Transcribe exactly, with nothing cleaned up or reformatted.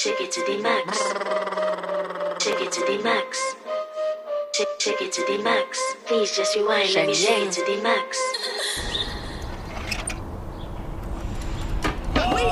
Take it to the max. Take it to the max. Take, take it to the max. Please just rewind, let me shake it to the max.